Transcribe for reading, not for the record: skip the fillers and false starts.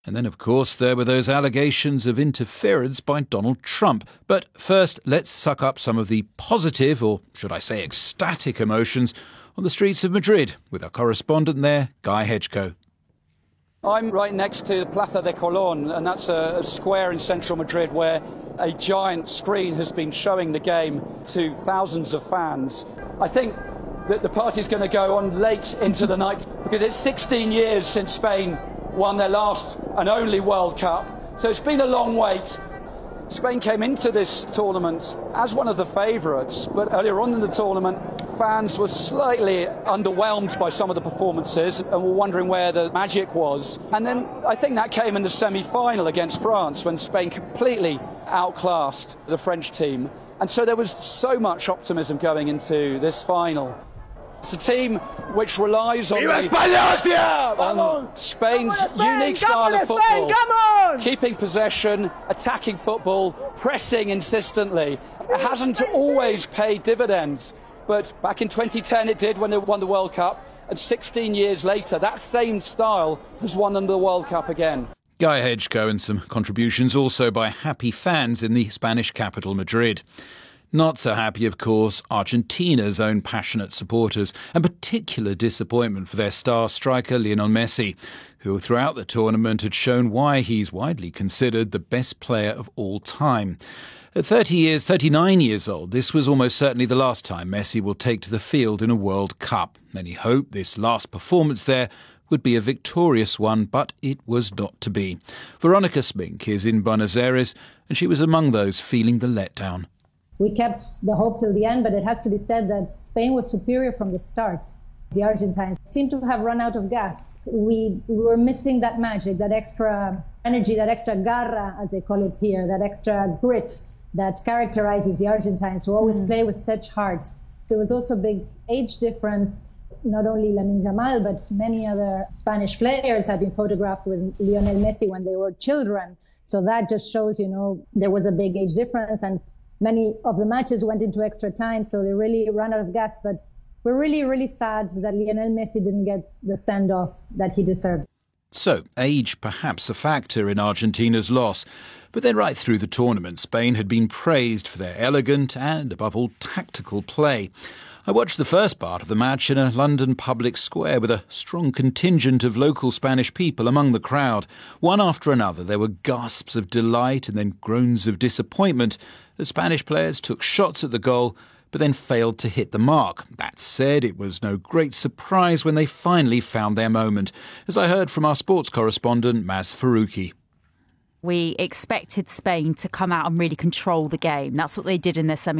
And then, of course, there were those allegations of interference by Donald Trump. But first, let's suck up some of the positive, or should I say ecstatic emotions on the streets of Madrid with our correspondent there, Guy Hedgecoe. I'm right next to Plaza de Colón, and that's a square in central Madrid where a giant screen has been showing the game to thousands of fans. I think that the party's going to go on late into the night because it's 16 years since Spain won their last and only World Cup. So it's been a long wait. Spain came into this tournament as one of the favourites, but earlier on in the tournament, fans were slightly underwhelmed by some of the performances and were wondering where the magic was. And then I think that came in the semi-final against France when Spain completely outclassed the French team. And so there was so much optimism going into this final. It's a team which relies on Spain's unique style of football, keeping possession, attacking football, pressing insistently. It hasn't always paid dividends, but back in 2010 it did when they won the World Cup, and 16 years later that same style has won them the World Cup again. Guy Hedgecoe, and some contributions also by happy fans in the Spanish capital, Madrid. Not so happy, of course, Argentina's own passionate supporters, and particular disappointment for their star striker Lionel Messi, who throughout the tournament had shown why he's widely considered the best player of all time. At 39 years old, this was almost certainly the last time Messi will take to the field in a World Cup. Many hoped this last performance there would be a victorious one, but it was not to be. Veronica Smink is in Buenos Aires, and she was among those feeling the letdown. We kept the hope till the end, but it has to be said that Spain was superior from the start. The Argentines seemed to have run out of gas. We were missing that magic, that extra energy, that extra garra, as they call it here, that extra grit that characterizes the Argentines, who always play with such heart. There was also a big age difference. Not only Lamine Yamal, but many other Spanish players have been photographed with Lionel Messi when they were children. So that just shows, there was a big age difference, and many of the matches went into extra time, so they really ran out of gas. But we're really, really sad that Lionel Messi didn't get the send-off that he deserved. So, age perhaps a factor in Argentina's loss. But then right through the tournament, Spain had been praised for their elegant and, above all, tactical play. I watched the first part of the match in a London public square with a strong contingent of local Spanish people among the crowd. One after another, there were gasps of delight and then groans of disappointment as Spanish players took shots at the goal but then failed to hit the mark. That said, it was no great surprise when they finally found their moment, as I heard from our sports correspondent, Maz Faruqi. We expected Spain to come out and really control the game. That's what they did in their semi